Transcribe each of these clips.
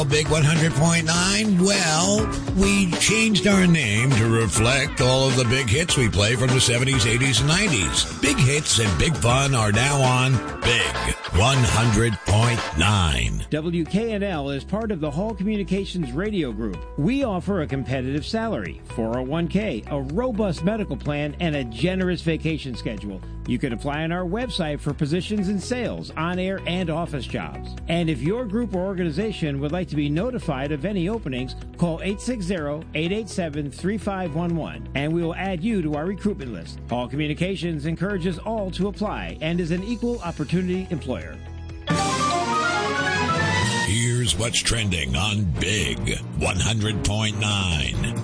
Big 100.9. Well, we changed our name to reflect all of the big hits we play from the 70s, 80s, and 90s. Big hits and big fun are now on Big 100.9. WKNL is part of the Hall Communications Radio Group. We offer a competitive salary, 401k, a robust medical plan, and a generous vacation schedule. You can apply on our website for positions in sales, on-air, and office jobs. And if your group or organization would like to be notified of any openings, call 860-887-3511, and we will add you to our recruitment list. Hall Communications encourages all to apply and is an equal opportunity employer. Here's what's trending on Big 100.9.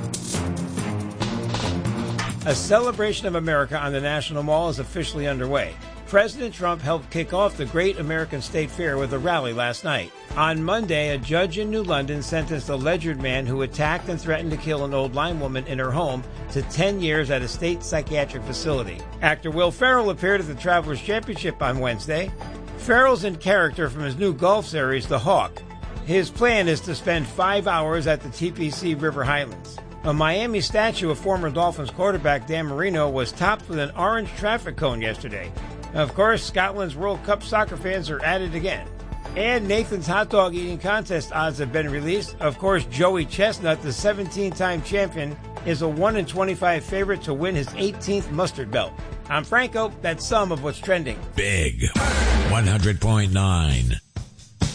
A celebration of America on the National Mall is officially underway. President Trump helped kick off the Great American State Fair with a rally last night. On Monday, a judge in New London sentenced a Ledyard man who attacked and threatened to kill an old blind woman in her home to 10 years at a state psychiatric facility. Actor Will Ferrell appeared at the Travelers Championship on Wednesday. Ferrell's in character from his new golf series, The Hawk. His plan is to spend 5 hours at the TPC River Highlands. A Miami statue of former Dolphins quarterback Dan Marino was topped with an orange traffic cone yesterday. Of course, Scotland's World Cup soccer fans are at it again. And Nathan's hot dog eating contest odds have been released. Of course, Joey Chestnut, the 17-time champion, is a 1 in 25 favorite to win his 18th mustard belt. I'm Franco. That's some of what's trending. Big 100.9.